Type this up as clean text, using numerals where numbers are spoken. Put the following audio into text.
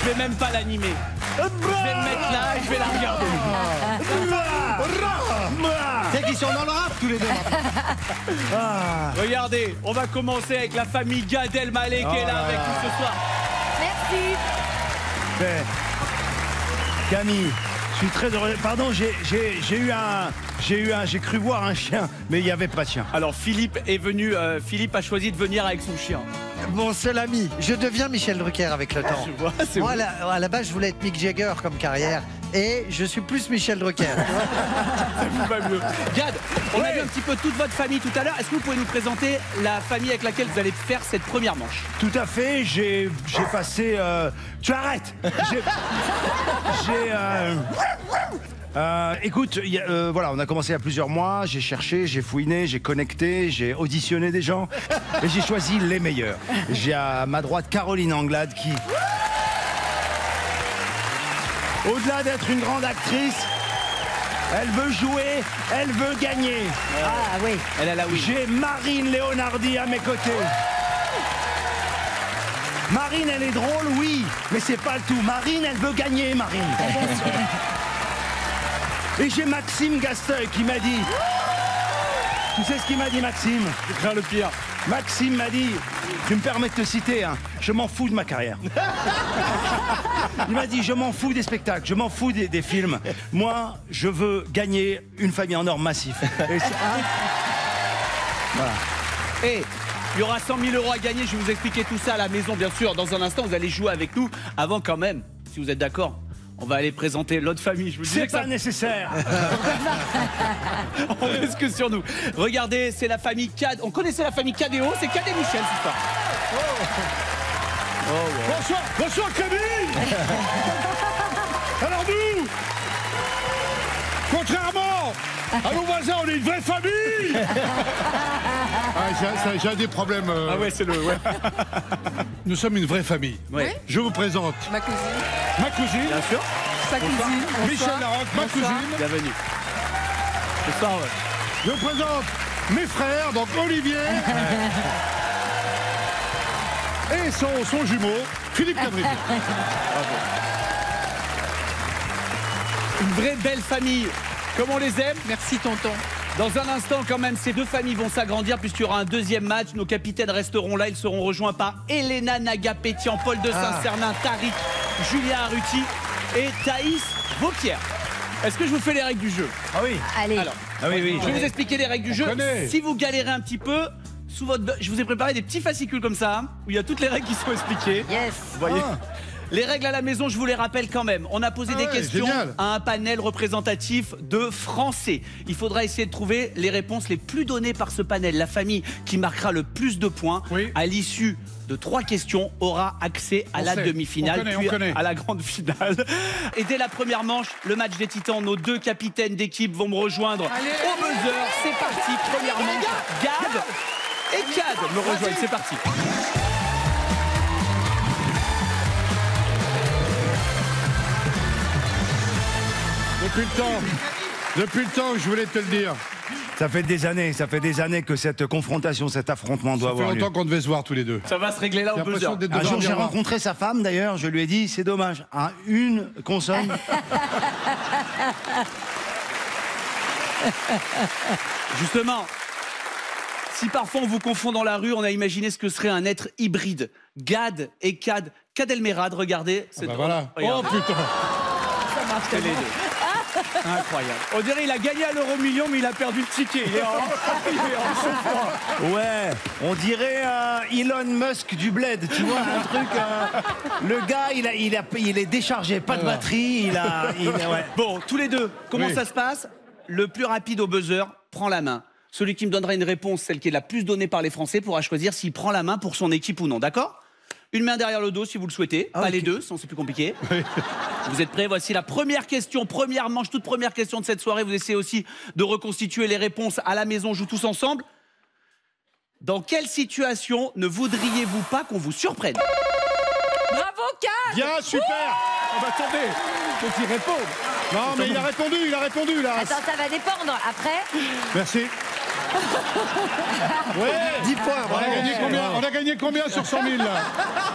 Je vais même pas l'animer. Je vais me mettre là et je vais la regarder. C'est qu'ils sont dans le rap tous les deux. Regardez, on va commencer avec la famille Gad Elmaleh qui est là avec nous ce soir. Merci. Camille, je suis très heureux. Pardon, j'ai cru voir un chien, mais il n'y avait pas de chien. Alors Philippe est venu, Philippe a choisi de venir avec son chien. Mon seul ami, je deviens Michel Drucker avec le temps. Je vois, c'est Moi, bon. à la base, je voulais être Mick Jagger comme carrière. Et je suis plus Michel Drucker. Ça vous va mieux. Gad, on a vu un petit peu toute votre famille tout à l'heure. Est-ce que vous pouvez nous présenter la famille avec laquelle vous allez faire cette première manche? Tout à fait, j'ai passé... Tu arrêtes. Écoute, voilà, on a commencé il y a plusieurs mois, j'ai cherché, j'ai fouiné, j'ai connecté, j'ai auditionné des gens et j'ai choisi les meilleurs. J'ai à ma droite Caroline Anglade qui, au-delà d'être une grande actrice, elle veut jouer, elle veut gagner. Ah oui. Elle a la oui. J'ai Marine Leonardi à mes côtés. Marine, elle est drôle, oui, mais c'est pas le tout. Marine, elle veut gagner, Marine. Et j'ai Maxime Gasteuil qui m'a dit... Tu sais ce qu'il m'a dit, Maxime? Je crains le pire. Maxime m'a dit... Tu me permets de te citer, hein, je m'en fous de ma carrière. Il m'a dit, je m'en fous des spectacles, je m'en fous des films. Moi, je veux gagner une famille en or massif. Et voilà. Et il y aura 100 000 € à gagner. Je vais vous expliquer tout ça à la maison, bien sûr. Dans un instant, vous allez jouer avec nous. Avant, quand même, si vous êtes d'accord, on va aller présenter l'autre famille. Je vous disais C'est que pas ça... nécessaire. On risque que sur nous. Regardez, c'est la famille Cad. On connaissait la famille Cadéo, c'est Cad et Michel, c'est ça. Bonsoir Camille. Alors nous, contrairement à nos voisins, on est une vraie famille. J'ai des problèmes. Ah ouais, c'est le... Ouais. Nous sommes une vraie famille. Ouais. Je vous présente Ma cousine, ma cousine, Bien sûr. sa cousine. Michel Larocque, ma cousine. Bienvenue. Ce soir, ouais. Je vous présente mes frères, donc Olivier et son jumeau, Philippe Cabrivier. Une vraie belle famille, comme on les aime. Merci tonton. Dans un instant, quand même, ces deux familles vont s'agrandir puisqu'il y aura un deuxième match. Nos capitaines resteront là. Ils seront rejoints par Elena Nagapétian, Paul de Saint-Cernin, Tariq, Julien Arruti et Thaïs Vauquier. Est-ce que je vous fais les règles du jeu? Ah oui. Allez. Alors, Ah oui, oui. je vais vous expliquer les règles du jeu. connaît. Si vous galérez un petit peu, sous votre... je vous ai préparé des petits fascicules comme ça, hein, où il y a toutes les règles qui sont expliquées. Yes. Vous voyez Les règles à la maison, je vous les rappelle quand même. On a posé des ouais, questions génial. à un panel représentatif de Français. Il faudra essayer de trouver les réponses les plus données par ce panel. La famille qui marquera le plus de points à l'issue de 3 questions aura accès à la demi-finale, On puis connaît. à la grande finale. Et dès la première manche, le match des Titans, nos deux capitaines d'équipe vont me rejoindre au buzzer. C'est parti, première manche. Gad et Cad me rejoignent, c'est parti. Depuis le temps que je voulais te le dire. Ça fait des années que cette confrontation, cet affrontement doit Ça fait avoir lieu. longtemps qu'on devait se voir tous les deux. Ça va se régler là J'ai au buzzer. l'impression d'être Un devant jour, un j'ai miroir. rencontré sa femme, d'ailleurs, je lui ai dit, c'est dommage, hein, une consonne. Justement, si parfois on vous confond dans la rue, on a imaginé ce que serait un être hybride. Gad et Cad. Cad Elmerad, regardez. C'est Bah drôle. voilà. Regarde, Oh putain. c'est les deux. Incroyable. On dirait il a gagné à l'euro million, mais il a perdu le ticket. Il est en chaud-froid. Ouais, on dirait Elon Musk du bled, tu vois, un truc... le gars, il est déchargé, pas de batterie, ouais. Bon, tous les deux, comment Oui. ça se passe? Le plus rapide au buzzer prend la main. Celui qui me donnera une réponse, celle qui est la plus donnée par les Français, pourra choisir s'il prend la main pour son équipe ou non, d'accord? Une main derrière le dos si vous le souhaitez, pas les deux, sinon c'est plus compliqué. Vous êtes prêts? Voici la première question, première manche, toute première question de cette soirée. Vous essayez aussi de reconstituer les réponses à la maison, on joue tous ensemble. Dans quelle situation ne voudriez-vous pas qu'on vous surprenne? Bravo Cad. Bien, super. Oh bah attendez, faut qu'il réponde. Non, mais il a répondu là. Attends, ça va dépendre. Après, Merci. Ouais. 10 points, On a bravo. gagné combien? On a gagné combien sur 100 000 là?